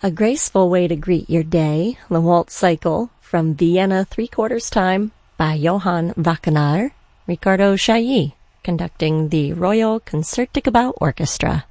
A graceful way to greet your day, the Waltz Cycle from Vienna 3/4 time by Johann Wackenaar, Riccardo Chailly, conducting the Royal Concertgebouw Orchestra.